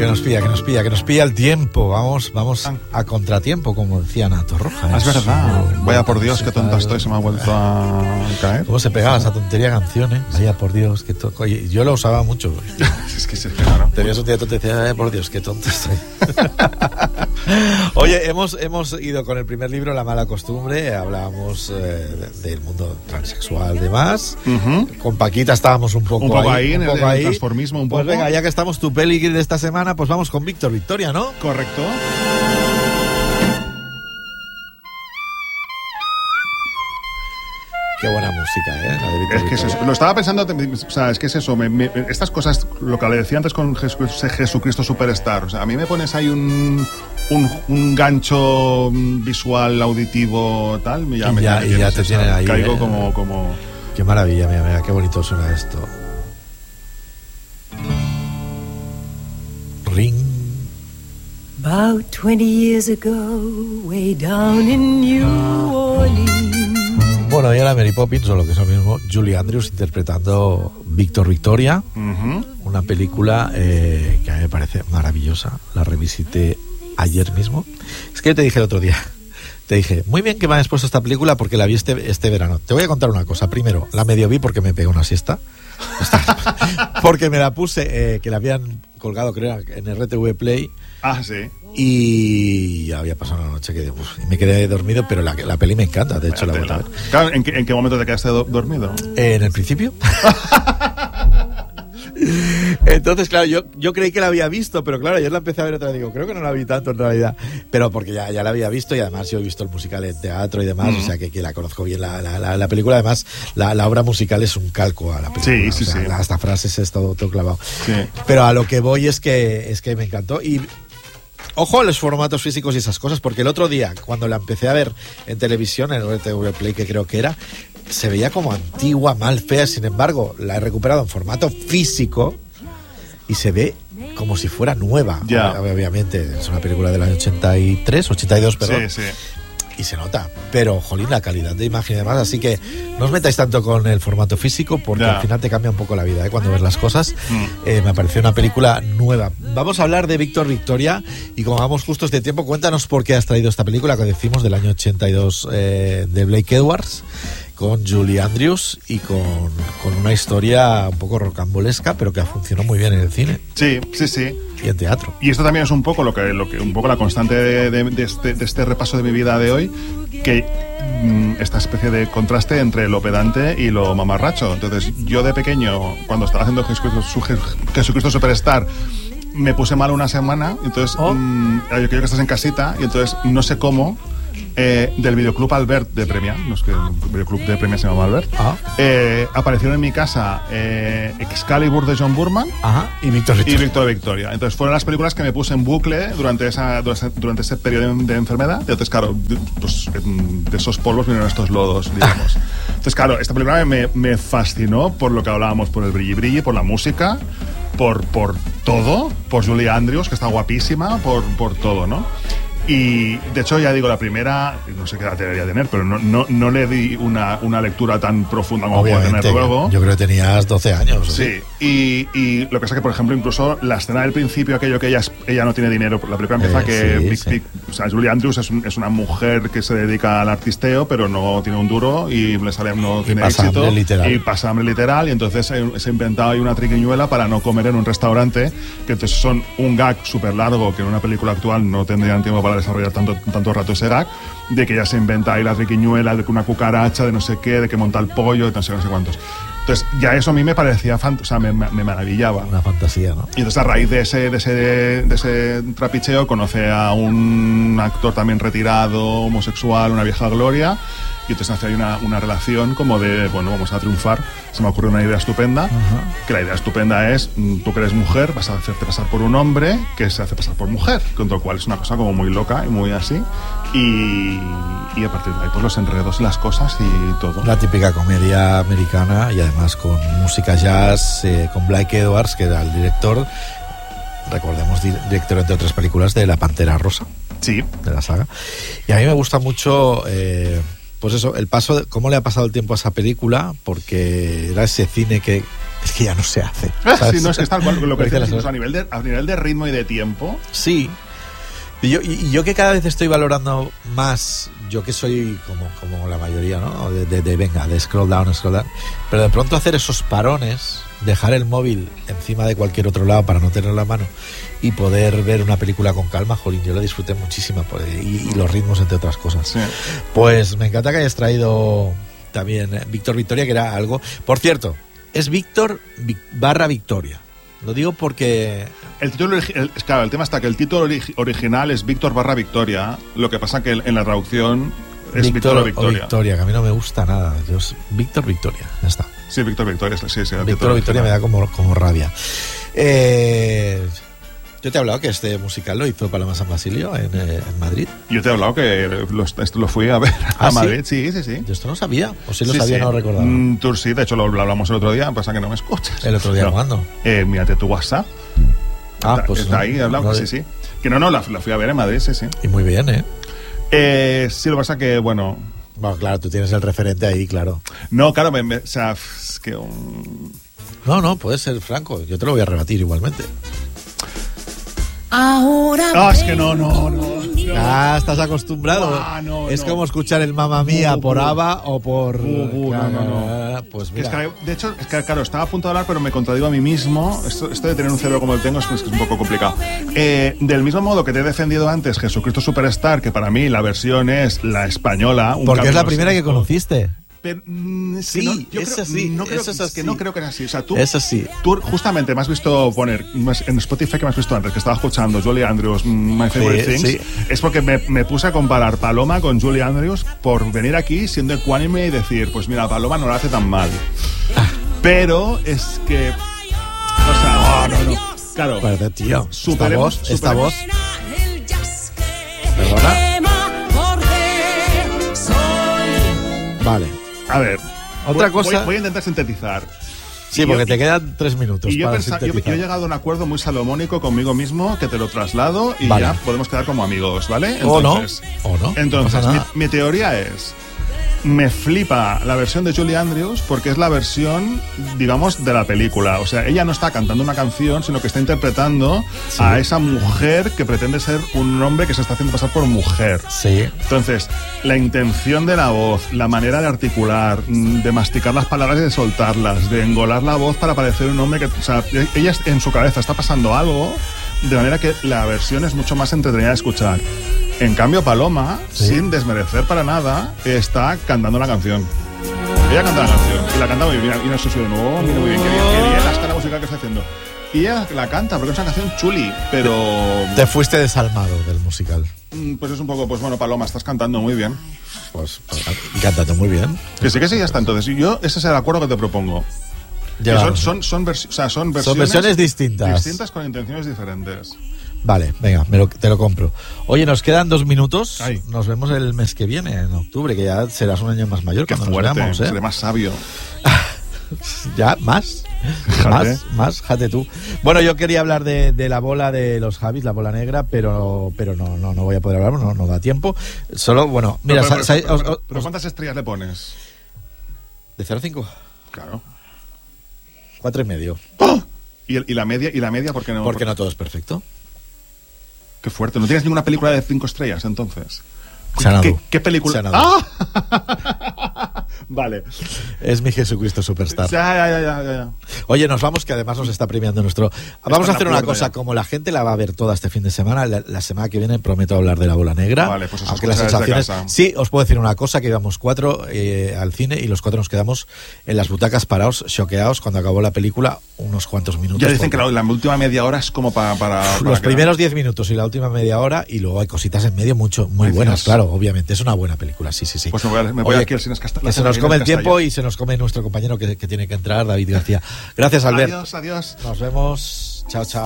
que nos pilla el tiempo. Vamos a contratiempo, como decía Ana Torroja. Es verdad. Vaya por Dios, qué tonta estoy, se me ha vuelto a caer. ¿Cómo se pegaba esa tontería de canciones? Vaya por Dios, qué tonto. Oye, yo lo usaba mucho. Es que claro. Tenías un día tonto y decías, vaya por Dios, qué tonto estoy. Oye, hemos ido con el primer libro, La mala costumbre. Hablábamos del mundo transexual, demás. Con Paquita estábamos un poco ahí, en el transformismo, un poco. Pues venga, ya que estamos tu peli de esta semana, pues vamos con Víctor Victoria, ¿no? Correcto. Qué buena música, ¿eh? La de Víctor Es que Victoria. es eso. Lo estaba pensando, o sea, es que es eso. Estas cosas, lo que le decía antes con Jesucristo Superstar, o sea, a mí me pones ahí un gancho visual, auditivo, tal, y ya te tiene ahí. Caigo como... Qué maravilla, mira, qué bonito suena esto. Ring. About 20 years ago, way down in New Orleans. Bueno, y ahora Mary Poppins, o lo que es lo mismo, Julie Andrews interpretando Víctor Victoria, una película que a mí me parece maravillosa. La revisité ayer mismo. Es que yo te dije el otro día, te dije, muy bien que me hayas puesto esta película porque la vi este verano. Te voy a contar una cosa. Primero, la medio vi porque me pegué una siesta. Porque me la puse, que la habían colgado, creo, en RTV Play. Ah, sí. Y ya había pasado una noche que y me quedé dormido, pero la peli me encanta, de hecho la voy a ver. Claro, ¿en qué momento te quedaste dormido? En el principio. Entonces, claro, yo creí que la había visto, pero claro, ayer la empecé a ver otra vez. Digo, creo que no la vi tanto en realidad, pero porque ya la había visto y además yo he visto el musical en teatro y demás, o sea que la conozco bien la película. Además, la obra musical es un calco a la película. Sí. Hasta frases es todo clavado. Sí. Pero a lo que voy es que me encantó. Y ojo a los formatos físicos y esas cosas, porque el otro día, cuando la empecé a ver en televisión, en el RTV Play, que creo que era, se veía como antigua, mal, fea. Sin embargo, la he recuperado en formato físico y se ve como si fuera nueva. Ya. Obviamente, es una película del año 82, perdón. Sí. Y se nota, pero jolín, la calidad de imagen y demás, así que no os metáis tanto con el formato físico porque al final te cambia un poco la vida, cuando ves las cosas. Me pareció una película nueva. Vamos a hablar de Víctor Victoria y como vamos justos de tiempo, cuéntanos por qué has traído esta película que decimos del año 82 de Blake Edwards, con Julie Andrews y con una historia un poco rocambolesca, pero que funcionó muy bien en el cine. Sí. Y en teatro. Y esto también es un poco lo que un poco la constante de este repaso de mi vida de hoy, que esta especie de contraste entre lo pedante y lo mamarracho. Entonces, yo de pequeño, cuando estaba haciendo Jesucristo Superstar, me puse mal una semana, entonces yo creo que estás en casita y entonces no sé cómo del videoclub Albert de Premia, no es que el videoclub de Premia se llama Albert, aparecieron en mi casa Excalibur de John Burman y Víctor Victoria. Entonces fueron las películas que me puse en bucle durante ese periodo de enfermedad. Y entonces, claro, pues, de esos polvos vinieron estos lodos, digamos. Entonces, claro, esta película me fascinó por lo que hablábamos, por el brilli, por la música, por todo, por Julie Andrews, que está guapísima, por todo, ¿no? Y de hecho, ya digo, la primera, no sé qué edad debería tener, pero no le di una lectura tan profunda como puedo tener luego. Yo creo que tenías 12 años. Sí, y lo que pasa es que, por ejemplo, incluso la escena del principio, aquello que ella no tiene dinero, la película empieza o sea, Julie Andrews es una mujer que se dedica al artisteo, pero no tiene un duro y no tiene éxito. Y pasa hambre literal, y entonces se ha inventado ahí una triquiñuela para no comer en un restaurante, que entonces son un gag súper largo que en una película actual no tendrían tiempo para desarrollar tanto rato ese gag, de que ya se inventa ahí la triquiñuela, de que una cucaracha, de no sé qué, de que monta el pollo, de no sé cuántos. Entonces, ya eso a mí me parecía, o sea, me maravillaba. Una fantasía, ¿no? Y entonces, a raíz de ese trapicheo, conoce a un actor también retirado, homosexual, una vieja gloria, y entonces hace ahí una relación como de, bueno, vamos a triunfar. Se me ocurre una idea estupenda, que la idea estupenda es, tú que eres mujer, vas a hacerte pasar por un hombre que se hace pasar por mujer, con lo cual es una cosa como muy loca y muy así, y a partir de ahí pues los enredos y las cosas y todo. La típica comedia americana y además con música jazz, con Blake Edwards, que era el director, recordemos, director entre otras películas de La Pantera Rosa, sí, de la saga. Y a mí me gusta mucho pues eso, el paso, cómo le ha pasado el tiempo a esa película, porque era ese cine que es que ya no se hace. Sí, no, es que está lo que dices, incluso a nivel de ritmo y de tiempo. Sí. Y yo que cada vez estoy valorando más, yo que soy como la mayoría, ¿no? De scroll down, pero de pronto hacer esos parones, dejar el móvil encima de cualquier otro lado para no tener la mano y poder ver una película con calma, jolín, yo la disfruté muchísimo, y los ritmos, entre otras cosas. Sí. Pues me encanta que hayas traído también Víctor Victoria, que era algo... Por cierto, es Víctor / Victoria. Lo digo porque... Claro, el tema está que el título original es Víctor / Victoria, lo que pasa que en la traducción es Víctor o Victoria. Que a mí no me gusta nada. Víctor Victoria, ya está. Sí, Víctor Victoria, sí. Víctor Victoria me da como rabia. Yo te he hablado que este musical lo hizo Paloma San Basilio en Madrid. Yo te he hablado que lo fui a ver a Madrid, sí. Yo esto no sabía, o si lo sabía, no lo recordaba. Tú sí, de hecho lo hablamos el otro día, pasa que no me escuchas. ¿El otro día cuándo? Mírate tu WhatsApp. Pues está ahí, he hablado, sí. Que no, la fui a ver en Madrid, sí. Y muy bien, sí, lo que pasa que, bueno... Bueno, claro, tú tienes el referente ahí, claro. No, claro, o sea, es que... No, puede ser franco, yo te lo voy a rebatir igualmente. Ahora es que no. Estás acostumbrado. Es como escuchar el Mamma Mía por ABBA o por... No. Pues mira. De hecho, claro, estaba a punto de hablar, pero me contradigo a mí mismo. Esto de tener un cerebro como el tengo es un poco complicado. Del mismo modo que te he defendido antes Jesucristo Superstar, que para mí la versión es la española. Porque es la primera que conociste. Pero, sí, es así. No creo que es así. O sea, tú justamente me has visto poner en Spotify, que me has visto antes, que estaba escuchando Julie Andrews, My Favorite Things. Sí. Es porque me puse a comparar Paloma con Julie Andrews por venir aquí siendo ecuánime y decir, pues mira, Paloma no la hace tan mal. Pero es que... O sea, no. Claro. Perdón, tío. Superemos esta voz. ¿Perdona? Vale. A ver, otra cosa. Voy a intentar sintetizar. Sí, porque te quedan 3 minutos. Y yo sintetizar. Yo he llegado a un acuerdo muy salomónico conmigo mismo que te lo traslado y ya podemos quedar como amigos, ¿vale? Entonces, o no. Entonces, mi teoría es... Me flipa la versión de Julie Andrews porque es la versión, digamos, de la película. O sea, ella no está cantando una canción, sino que está interpretando a esa mujer que pretende ser un hombre que se está haciendo pasar por mujer. Sí. Entonces, la intención de la voz, la manera de articular, de masticar las palabras y de soltarlas, de engolar la voz para parecer un hombre que... O sea, ella en su cabeza está pasando algo, de manera que la versión es mucho más entretenida de escuchar. En cambio, Paloma, sin desmerecer para nada, está cantando la canción. Ella canta la canción y la canta muy bien. Y no sé si mira muy bien, qué bien la escala musical que está haciendo. Y ella la canta porque es una canción chuli, pero... Te fuiste desalmado del musical. Pues es un poco, pues bueno, Paloma, estás cantando muy bien. Pues cántate muy bien. Que sí, ya está. Entonces, ese es el acuerdo que te propongo. Son versiones distintas. Distintas con intenciones diferentes. Vale, venga, te lo compro. Oye, nos quedan 2 minutos. Ay. Nos vemos el mes que viene, en octubre, que ya serás un año más mayor. Qué cuando fuerte, nos veamos, seré más sabio. Ya, más, jate tú. Bueno, yo quería hablar de la bola de los Javis, la bola negra, pero no voy a poder hablar, no da tiempo. Solo, bueno, mira... Pero ¿cuántas estrellas le pones? ¿De 0 a 5? Claro. 4,5. ¡Oh! ¿Y la media por qué no? Porque no todo es perfecto. Qué fuerte. ¿No tienes ninguna película de 5 estrellas, entonces? ¿Qué película? ¡Ah! Vale. Es mi Jesucristo Superstar. Ya. Oye, nos vamos, que además nos está premiando nuestro... Vamos a hacer una cosa, como la gente la va a ver toda este fin de semana, la semana que viene prometo hablar de la bola negra. Vale, pues aunque las sensaciones... Sí, os puedo decir una cosa, que íbamos 4 al cine y los 4 nos quedamos en las butacas parados, choqueados, cuando acabó la película, unos cuantos minutos. Ya dicen que la última media hora es como para los primeros 10 minutos y la última media hora, y luego hay cositas en medio muy buenas, claro, obviamente, es una buena película, sí. Pues me voy aquí al Cines Castelló. Se nos come el tiempo y se nos come nuestro compañero que tiene que entrar, David García. Gracias, Albert. Adiós. Nos vemos. Chao.